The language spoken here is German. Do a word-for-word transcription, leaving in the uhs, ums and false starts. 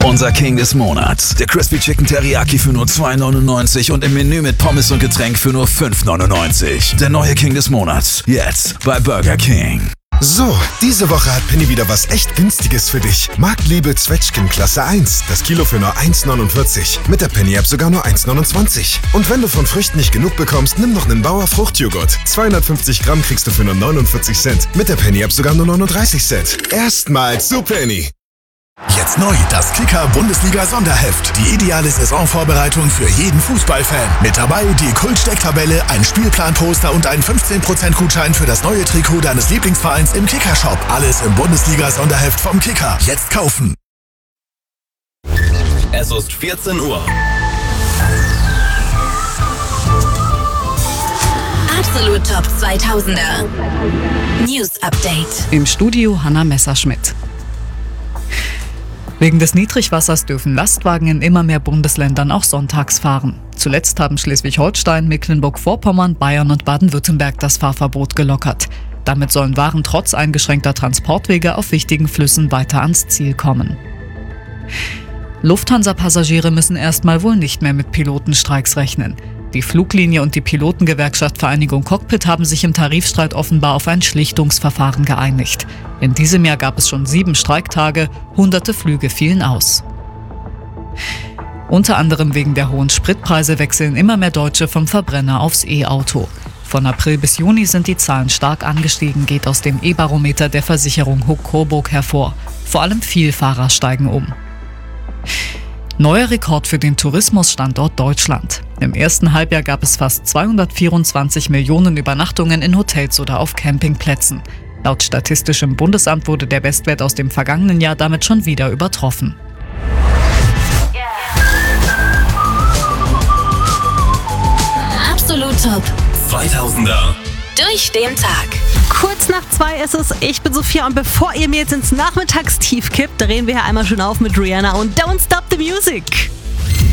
Unser King des Monats. Der Crispy Chicken Teriyaki für nur zwei neunundneunzig und im Menü mit Pommes und Getränk für nur fünf neunundneunzig. Der neue King des Monats. Jetzt bei Burger King. So, diese Woche hat Penny wieder was echt Günstiges für dich. Marktliebe Zwetschgen Klasse eins. Das Kilo für nur eins neunundvierzig. Mit der Penny-App sogar nur eins neunundzwanzig. Und wenn du von Früchten nicht genug bekommst, nimm noch einen Bauer Fruchtjoghurt. zweihundertfünfzig Gramm kriegst du für nur neunundvierzig Cent. Mit der Penny-App sogar nur neununddreißig Cent. Erstmals zu Penny. Jetzt neu, das Kicker-Bundesliga-Sonderheft. Die ideale Saisonvorbereitung für jeden Fußballfan. Mit dabei die Kult-Stecktabelle, ein Spielplan-Poster und ein fünfzehn Prozent Gutschein für das neue Trikot deines Lieblingsvereins im Kicker-Shop. Alles im Bundesliga-Sonderheft vom Kicker. Jetzt kaufen. Es ist vierzehn Uhr. Absolut Top zweitausender. News Update. Im Studio Hanna Messerschmidt. Wegen des Niedrigwassers dürfen Lastwagen in immer mehr Bundesländern auch sonntags fahren. Zuletzt haben Schleswig-Holstein, Mecklenburg-Vorpommern, Bayern und Baden-Württemberg das Fahrverbot gelockert. Damit sollen Waren trotz eingeschränkter Transportwege auf wichtigen Flüssen weiter ans Ziel kommen. Lufthansa-Passagiere müssen erstmal wohl nicht mehr mit Pilotenstreiks rechnen. Die Fluglinie und die Pilotengewerkschaft Vereinigung Cockpit haben sich im Tarifstreit offenbar auf ein Schlichtungsverfahren geeinigt. In diesem Jahr gab es schon sieben Streiktage, hunderte Flüge fielen aus. Unter anderem wegen der hohen Spritpreise wechseln immer mehr Deutsche vom Verbrenner aufs E-Auto. Von April bis Juni sind die Zahlen stark angestiegen, geht aus dem E-Barometer der Versicherung Huck-Coburg hervor. Vor allem Vielfahrer steigen um. Neuer Rekord für den Tourismusstandort Deutschland. Im ersten Halbjahr gab es fast zweihundertvierundzwanzig Millionen Übernachtungen in Hotels oder auf Campingplätzen. Laut Statistischem Bundesamt wurde der Bestwert aus dem vergangenen Jahr damit schon wieder übertroffen. Absolut Top zweitausender. durch den Tag. Kurz nach zwei ist es. Ich bin Sophia und bevor ihr mir jetzt ins Nachmittagstief kippt, drehen wir hier einmal schon auf mit Rihanna und Don't Stop the Music.